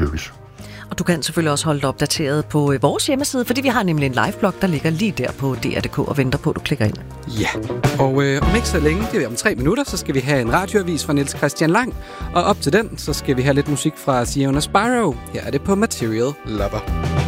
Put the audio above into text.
lykkes. Og du kan selvfølgelig også holde dig opdateret på vores hjemmeside, fordi vi har nemlig en liveblog, der ligger lige der på DR.dk og venter på, at du klikker ind. Ja, og om ikke så længe, det er om 3 minutter, så skal vi have en radioavis fra Niels Christian Lang. Og op til den, så skal vi have lidt musik fra Siona Sparrow. Her er det på Material Lover.